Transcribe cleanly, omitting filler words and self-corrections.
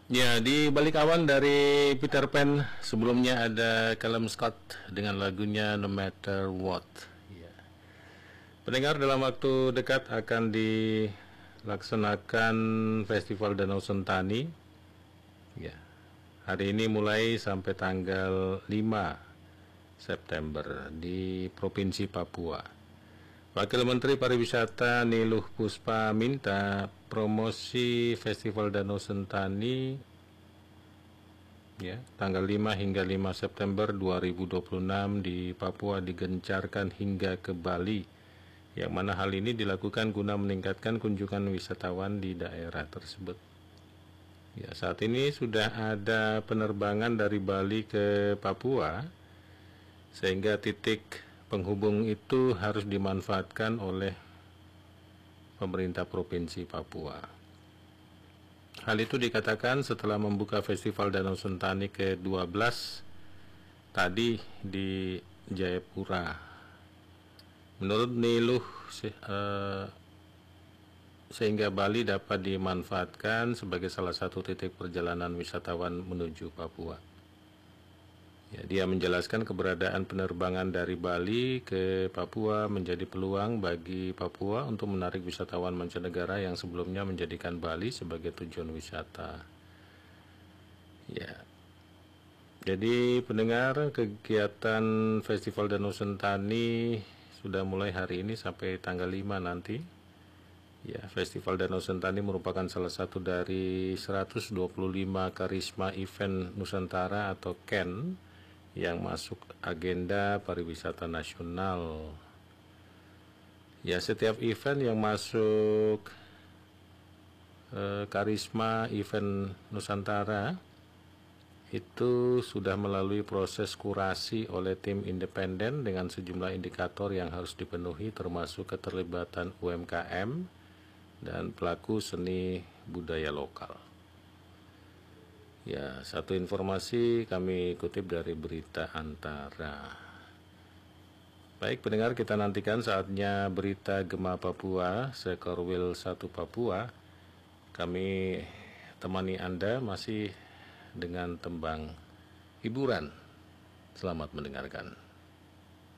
Ya, di balik awan dari Peter Pan, sebelumnya ada Callum Scott dengan lagunya No Matter What. Ya. Pendengar, dalam waktu dekat akan dilaksanakan Festival Danau Sentani. Ya. Hari ini mulai sampai tanggal 5 September di Provinsi Papua. Wakil Menteri Pariwisata Niluh Puspa minta promosi Festival Danau Sentani ya, tanggal 5 hingga 5 September 2026 di Papua digencarkan hingga ke Bali, yang mana hal ini dilakukan guna meningkatkan kunjungan wisatawan di daerah tersebut. Ya, saat ini sudah ada penerbangan dari Bali ke Papua, sehingga titik penghubung itu harus dimanfaatkan oleh pemerintah Provinsi Papua. Hal itu dikatakan setelah membuka Festival Danau Sentani ke-12 tadi di Jayapura. Menurut Niluh, sehingga Bali dapat dimanfaatkan sebagai salah satu titik perjalanan wisatawan menuju Papua. Ya, dia menjelaskan keberadaan penerbangan dari Bali ke Papua menjadi peluang bagi Papua untuk menarik wisatawan mancanegara yang sebelumnya menjadikan Bali sebagai tujuan wisata. Ya, jadi pendengar, kegiatan Festival Danau Sentani sudah mulai hari ini sampai tanggal 5 nanti. Ya, Festival Danau Sentani merupakan salah satu dari 125 Karisma Event Nusantara atau KEN yang masuk agenda pariwisata nasional. Ya, setiap event yang masuk Karisma Event Nusantara itu sudah melalui proses kurasi oleh tim independen dengan sejumlah indikator yang harus dipenuhi, termasuk keterlibatan UMKM dan pelaku seni budaya lokal. Ya, satu informasi kami kutip dari Berita Antara. Baik pendengar, kita nantikan saatnya berita Gema Papua, Sekorwil 1 Papua. Kami temani Anda masih dengan tembang hiburan. Selamat mendengarkan.